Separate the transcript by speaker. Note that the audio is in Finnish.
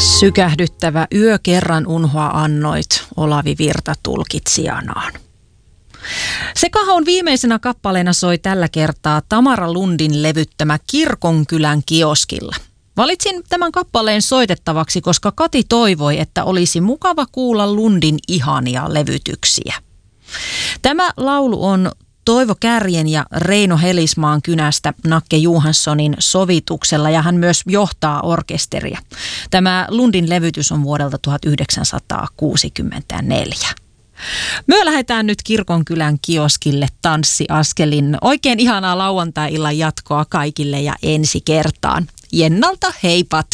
Speaker 1: Sykähdyttävä yö kerran unhoa annoit, Olavi Virta tulkitsijanaan. Sekahaun viimeisenä kappaleena soi tällä kertaa Tamara Lundin levyttämä Kirkonkylän kioskilla. Valitsin tämän kappaleen soitettavaksi, koska Kati toivoi, että olisi mukava kuulla Lundin ihania levytyksiä. Tämä laulu on Toivo Kärjen ja Reino Helismaan kynästä Nakke Johanssonin sovituksella ja hän myös johtaa orkesteria. Tämä Lundin levytys on vuodelta 1964. Me lähdetään nyt Kirkonkylän kioskille tanssiaskelin. Oikein ihanaa lauantai-illan jatkoa kaikille ja ensi kertaan. Jennalta heipat!